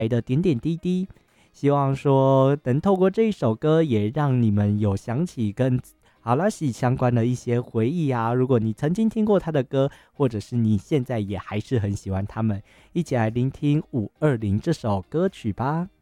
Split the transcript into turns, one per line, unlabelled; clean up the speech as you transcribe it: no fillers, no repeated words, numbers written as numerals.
来的点点滴滴。希望说能透过这一首歌，也让你们有想起跟阿拉西相关的一些回忆啊。如果你曾经听过他的歌，或者是你现在也还是很喜欢他们，一起来聆听520这首歌曲吧。